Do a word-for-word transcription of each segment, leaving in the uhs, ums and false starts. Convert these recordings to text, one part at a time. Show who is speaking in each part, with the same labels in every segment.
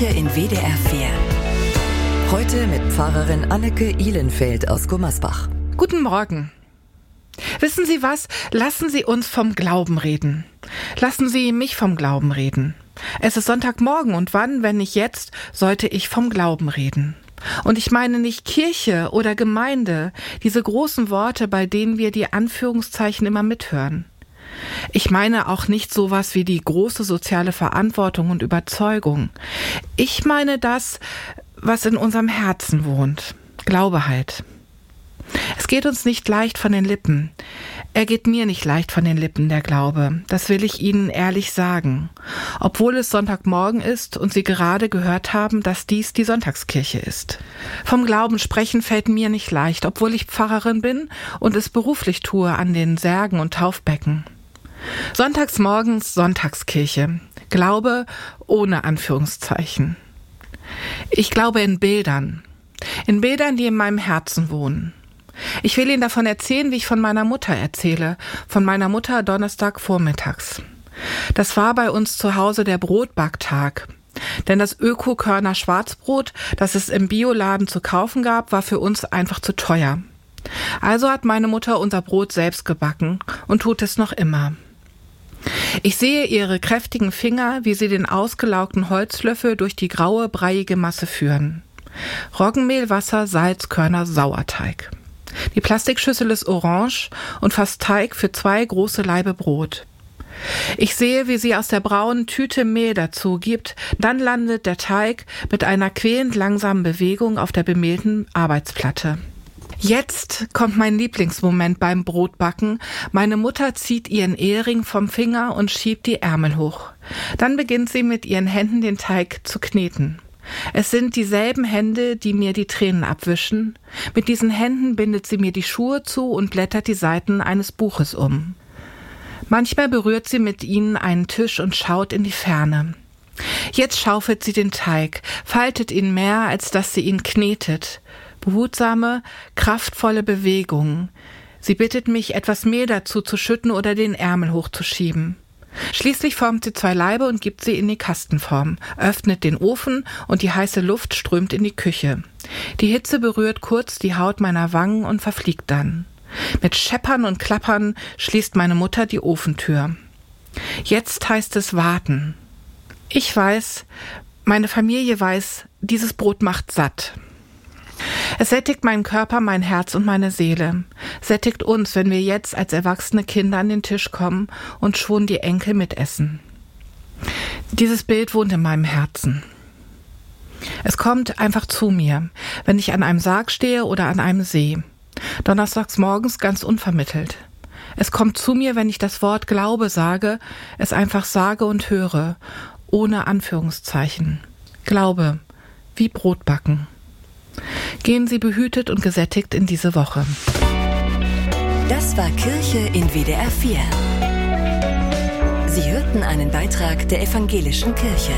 Speaker 1: Kirche in W D R vier. Heute mit Pfarrerin Anneke Ihlenfeld aus Gummersbach.
Speaker 2: Guten Morgen. Wissen Sie was? Lassen Sie uns vom Glauben reden. Lassen Sie mich vom Glauben reden. Es ist Sonntagmorgen und wann, wenn nicht jetzt, sollte ich vom Glauben reden. Und ich meine nicht Kirche oder Gemeinde, diese großen Worte, bei denen wir die Anführungszeichen immer mithören. Ich meine auch nicht sowas wie die große soziale Verantwortung und Überzeugung. Ich meine das, was in unserem Herzen wohnt. Glaube halt. Es geht uns nicht leicht von den Lippen. Er geht mir nicht leicht von den Lippen, der Glaube. Das will ich Ihnen ehrlich sagen. Obwohl es Sonntagmorgen ist und Sie gerade gehört haben, dass dies die Sonntagskirche ist. Vom Glauben sprechen fällt mir nicht leicht, obwohl ich Pfarrerin bin und es beruflich tue an den Särgen und Taufbecken. Sonntagsmorgens Sonntagskirche. Glaube ohne Anführungszeichen. Ich glaube in Bildern. In Bildern, die in meinem Herzen wohnen. Ich will Ihnen davon erzählen, wie ich von meiner Mutter erzähle. Von meiner Mutter Donnerstagvormittags. Das war bei uns zu Hause der Brotbacktag. Denn das Öko-Körner Schwarzbrot, das es im Bioladen zu kaufen gab, war für uns einfach zu teuer. Also hat meine Mutter unser Brot selbst gebacken und tut es noch immer. Ich sehe ihre kräftigen Finger, wie sie den ausgelaugten Holzlöffel durch die graue, breiige Masse führen. Roggenmehl, Wasser, Salz, Körner, Sauerteig. Die Plastikschüssel ist orange und fast Teig für zwei große Laibe Brot. Ich sehe, wie sie aus der braunen Tüte Mehl dazu gibt, dann landet der Teig mit einer quälend langsamen Bewegung auf der bemehlten Arbeitsplatte. Jetzt kommt mein Lieblingsmoment beim Brotbacken. Meine Mutter zieht ihren Ehering vom Finger und schiebt die Ärmel hoch. Dann beginnt sie mit ihren Händen den Teig zu kneten. Es sind dieselben Hände, die mir die Tränen abwischen. Mit diesen Händen bindet sie mir die Schuhe zu und blättert die Seiten eines Buches um. Manchmal berührt sie mit ihnen einen Tisch und schaut in die Ferne. Jetzt schaufelt sie den Teig, faltet ihn mehr, als dass sie ihn knetet. Behutsame, kraftvolle Bewegungen. Sie bittet mich, etwas Mehl dazu zu schütten oder den Ärmel hochzuschieben. Schließlich formt sie zwei Laibe und gibt sie in die Kastenform, öffnet den Ofen und die heiße Luft strömt in die Küche. Die Hitze berührt kurz die Haut meiner Wangen und verfliegt dann. Mit Scheppern und Klappern schließt meine Mutter die Ofentür. Jetzt heißt es warten. Ich weiß, meine Familie weiß, dieses Brot macht satt. Es sättigt meinen Körper, mein Herz und meine Seele. Sättigt uns, wenn wir jetzt als erwachsene Kinder an den Tisch kommen und schon die Enkel mitessen. Dieses Bild wohnt in meinem Herzen. Es kommt einfach zu mir, wenn ich an einem Sarg stehe oder an einem See. Donnerstags morgens ganz unvermittelt. Es kommt zu mir, wenn ich das Wort Glaube sage, es einfach sage und höre, ohne Anführungszeichen. Glaube, wie Brotbacken. Gehen Sie behütet und gesättigt in diese Woche.
Speaker 1: Das war Kirche in W D R vier. Sie hörten einen Beitrag der Evangelischen Kirche.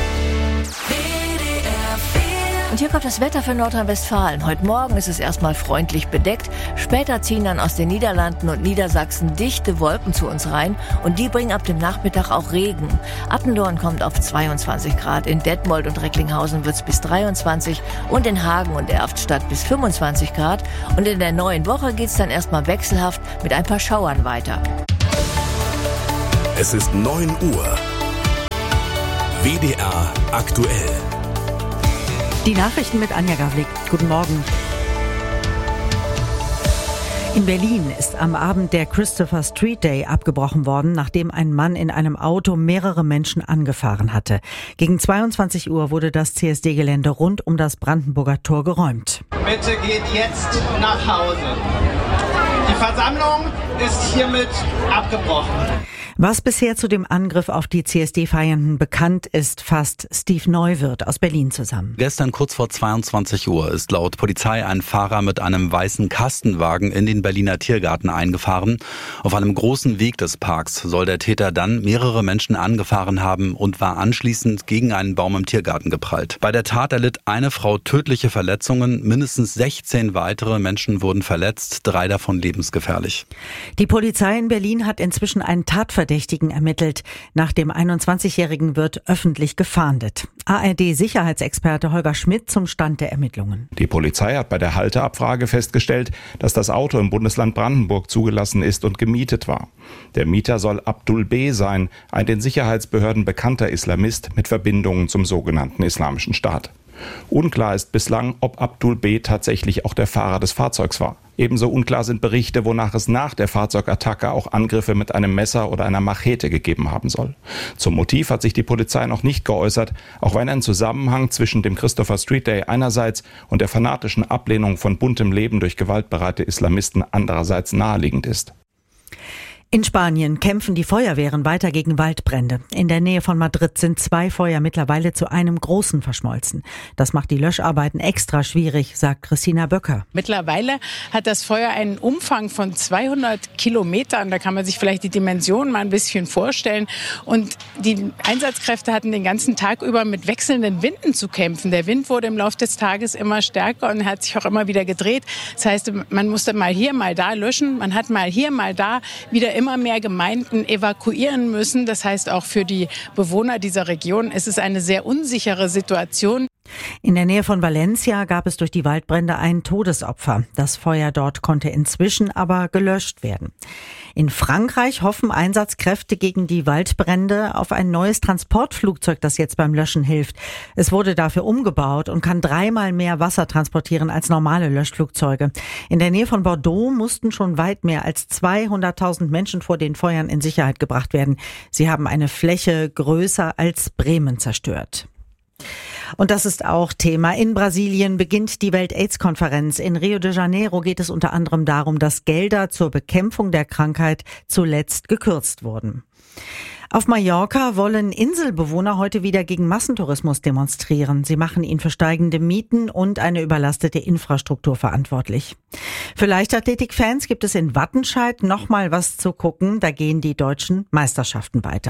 Speaker 3: Und hier kommt das Wetter für Nordrhein-Westfalen. Heute Morgen ist es erstmal freundlich bedeckt. Später ziehen dann aus den Niederlanden und Niedersachsen dichte Wolken zu uns rein. Und die bringen ab dem Nachmittag auch Regen. Attendorn kommt auf zweiundzwanzig Grad. In Detmold und Recklinghausen wird es bis dreiundzwanzig. Und in Hagen und Erftstadt bis fünfundzwanzig Grad. Und in der neuen Woche geht es dann erstmal wechselhaft mit ein paar Schauern weiter.
Speaker 4: Es ist neun Uhr. W D R aktuell.
Speaker 5: Die Nachrichten mit Anja Gavlik. Guten Morgen. In Berlin ist am Abend der Christopher Street Day abgebrochen worden, nachdem ein Mann in einem Auto mehrere Menschen angefahren hatte. Gegen zweiundzwanzig Uhr wurde das C S D-Gelände rund um das Brandenburger Tor geräumt.
Speaker 6: Bitte geht jetzt nach Hause. Die Versammlung ist hiermit abgebrochen.
Speaker 5: Was bisher zu dem Angriff auf die C S D-Feiernden bekannt ist, fasst Steve Neuwirth aus Berlin zusammen.
Speaker 7: Gestern kurz vor zweiundzwanzig Uhr ist laut Polizei ein Fahrer mit einem weißen Kastenwagen in den Berliner Tiergarten eingefahren. Auf einem großen Weg des Parks soll der Täter dann mehrere Menschen angefahren haben und war anschließend gegen einen Baum im Tiergarten geprallt. Bei der Tat erlitt eine Frau tödliche Verletzungen, mindestens sechzehn weitere Menschen wurden verletzt, drei davon lebensgefährlich.
Speaker 5: Die Polizei in Berlin hat inzwischen einen Tatverdächtigen Hauptverdächtigen ermittelt. Nach dem einundzwanzigjährigen wird öffentlich gefahndet. A R D-Sicherheitsexperte Holger Schmidt zum Stand der Ermittlungen.
Speaker 8: Die Polizei hat bei der Halteabfrage festgestellt, dass das Auto im Bundesland Brandenburg zugelassen ist und gemietet war. Der Mieter soll Abdul B. sein, ein den Sicherheitsbehörden bekannter Islamist mit Verbindungen zum sogenannten Islamischen Staat. Unklar ist bislang, ob Abdul B. tatsächlich auch der Fahrer des Fahrzeugs war. Ebenso unklar sind Berichte, wonach es nach der Fahrzeugattacke auch Angriffe mit einem Messer oder einer Machete gegeben haben soll. Zum Motiv hat sich die Polizei noch nicht geäußert, auch wenn ein Zusammenhang zwischen dem Christopher Street Day einerseits und der fanatischen Ablehnung von buntem Leben durch gewaltbereite Islamisten andererseits naheliegend ist.
Speaker 5: In Spanien kämpfen die Feuerwehren weiter gegen Waldbrände. In der Nähe von Madrid sind zwei Feuer mittlerweile zu einem großen verschmolzen. Das macht die Löscharbeiten extra schwierig, sagt Christina Böcker.
Speaker 9: Mittlerweile hat das Feuer einen Umfang von zweihundert Kilometern. Da kann man sich vielleicht die Dimensionen mal ein bisschen vorstellen. Und die Einsatzkräfte hatten den ganzen Tag über mit wechselnden Winden zu kämpfen. Der Wind wurde im Laufe des Tages immer stärker und hat sich auch immer wieder gedreht. Das heißt, man musste mal hier, mal da löschen. Man hat mal hier, mal da wieder immer immer mehr Gemeinden evakuieren müssen. Das heißt, auch für die Bewohner dieser Region ist es eine sehr unsichere Situation.
Speaker 5: In der Nähe von Valencia gab es durch die Waldbrände ein Todesopfer. Das Feuer dort konnte inzwischen aber gelöscht werden. In Frankreich hoffen Einsatzkräfte gegen die Waldbrände auf ein neues Transportflugzeug, das jetzt beim Löschen hilft. Es wurde dafür umgebaut und kann dreimal mehr Wasser transportieren als normale Löschflugzeuge. In der Nähe von Bordeaux mussten schon weit mehr als zweihunderttausend Menschen vor den Feuern in Sicherheit gebracht werden. Sie haben eine Fläche größer als Bremen zerstört. Und das ist auch Thema. In Brasilien beginnt die Welt-Aids-Konferenz. In Rio de Janeiro geht es unter anderem darum, dass Gelder zur Bekämpfung der Krankheit zuletzt gekürzt wurden. Auf Mallorca wollen Inselbewohner heute wieder gegen Massentourismus demonstrieren. Sie machen ihn für steigende Mieten und eine überlastete Infrastruktur verantwortlich. Für Leichtathletik-Fans gibt es in Wattenscheid noch mal was zu gucken. Da gehen die deutschen Meisterschaften weiter.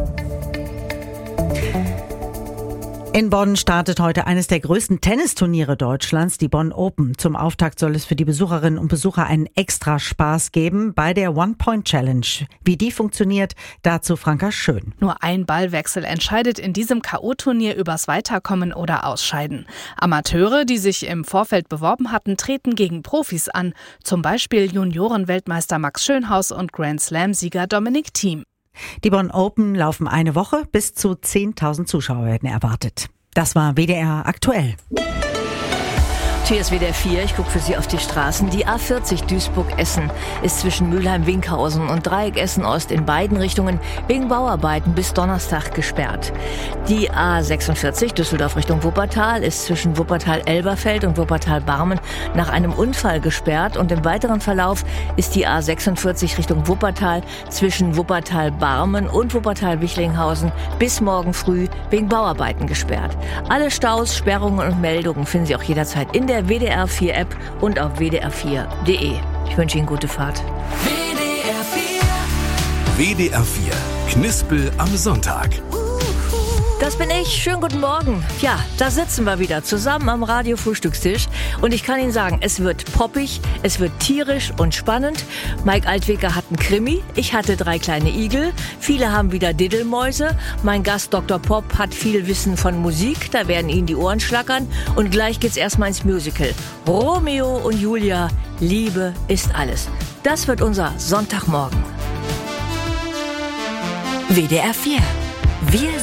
Speaker 5: In Bonn startet heute eines der größten Tennisturniere Deutschlands, die Bonn Open. Zum Auftakt soll es für die Besucherinnen und Besucher einen extra Spaß geben bei der One-Point-Challenge. Wie die funktioniert, dazu Franka Schön.
Speaker 10: Nur ein Ballwechsel entscheidet in diesem K O-Turnier übers Weiterkommen oder Ausscheiden. Amateure, die sich im Vorfeld beworben hatten, treten gegen Profis an. Zum Beispiel Junioren-Weltmeister Max Schönhaus und Grand-Slam-Sieger Dominic Thiem.
Speaker 5: Die Bonn Open laufen eine Woche, bis zu zehntausend Zuschauer werden erwartet. Das war W D R aktuell.
Speaker 3: Hier ist W D R vier, ich gucke für Sie auf die Straßen. Die A vierzig Duisburg-Essen ist zwischen Mülheim-Winkhausen und Dreieck Essen-Ost in beiden Richtungen wegen Bauarbeiten bis Donnerstag gesperrt. Die A sechsundvierzig Düsseldorf Richtung Wuppertal ist zwischen Wuppertal-Elberfeld und Wuppertal-Barmen nach einem Unfall gesperrt. Und im weiteren Verlauf ist die A sechsundvierzig Richtung Wuppertal zwischen Wuppertal-Barmen und Wuppertal-Wichlinghausen bis morgen früh wegen Bauarbeiten gesperrt. Alle Staus, Sperrungen und Meldungen finden Sie auch jederzeit in der W D R vier App und auf w d r vier punkt d e. Ich wünsche Ihnen gute Fahrt.
Speaker 4: W D R vier. W D R vier. Knispel am Sonntag.
Speaker 3: Das bin ich. Schönen guten Morgen. Ja, da sitzen wir wieder zusammen am Radio-Frühstückstisch. Und ich kann Ihnen sagen, es wird poppig, es wird tierisch und spannend. Mike Altweger hat einen Krimi, ich hatte drei kleine Igel. Viele haben wieder Diddelmäuse. Mein Gast Doktor Pop hat viel Wissen von Musik, da werden Ihnen die Ohren schlackern. Und gleich geht's erstmal ins Musical. Romeo und Julia, Liebe ist alles. Das wird unser Sonntagmorgen.
Speaker 1: W D R vier. Wir